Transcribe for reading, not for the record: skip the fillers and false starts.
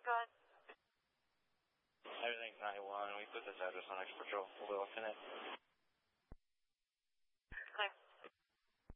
Go ahead. Everything's 91. We put this address on X Patrol. We'll be looking at